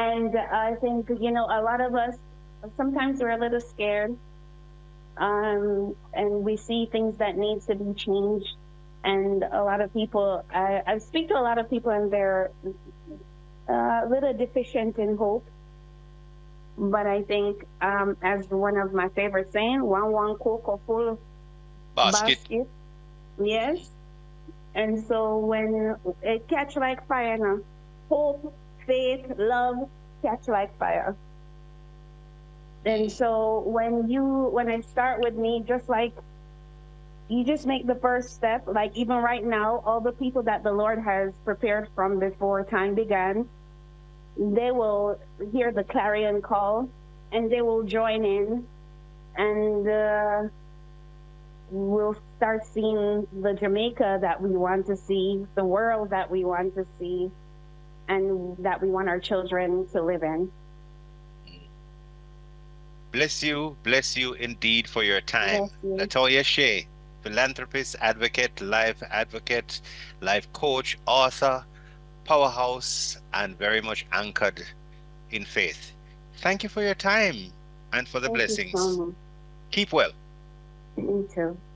And I think, a lot of us, sometimes we're a little scared, and we see things that needs to be changed. And a lot of people, I speak to a lot of people, and they're a little deficient in hope. But I think, as one of my favorite saying, one cocoa full Basket. basket. Yes. And so when it catch like fire now, hope, faith, love catch like fire. And so when I start with me, just like you just make the first step, like even right now, all the people that the Lord has prepared from before time began, they will hear the clarion call and they will join in, and we'll start seeing the Jamaica that we want to see, the world that we want to see, and that we want our children to live in. Bless you indeed for your time. Bless you. Latoya Shea, philanthropist, advocate, life coach, author, powerhouse, and very much anchored in faith. Thank you for your time and for the Thank you so blessings. much. Keep well. Me too.